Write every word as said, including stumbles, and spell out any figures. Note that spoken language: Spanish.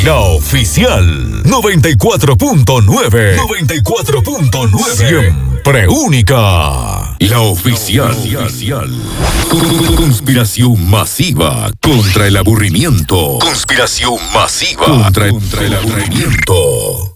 La oficial noventa y cuatro punto nueve. noventa y cuatro punto nueve. Siempre única. La oficial. Conspiración masiva contra el aburrimiento. Conspiración masiva contra, contra el aburrimiento.